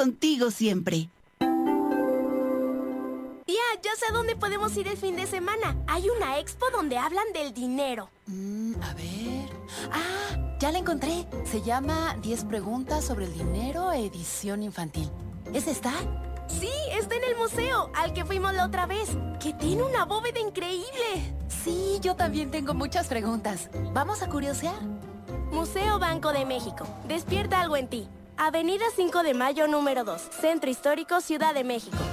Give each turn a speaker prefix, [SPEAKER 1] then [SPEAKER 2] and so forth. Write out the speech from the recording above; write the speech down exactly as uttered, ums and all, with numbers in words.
[SPEAKER 1] contigo siempre.
[SPEAKER 2] Tía, ya sé a dónde podemos ir el fin de semana. Hay una expo donde hablan del dinero.
[SPEAKER 3] Mm, a ver... ¡Ah! Ya la encontré. Se llama diez preguntas sobre el dinero, edición infantil. ¿Es esta?
[SPEAKER 2] Sí, está en el museo, al que fuimos la otra vez, que tiene una bóveda increíble.
[SPEAKER 3] Sí, yo también tengo muchas preguntas. ¿Vamos a curiosear?
[SPEAKER 2] Museo Banco de México. Despierta algo en ti. Avenida cinco de Mayo, número dos. Centro Histórico, Ciudad de México.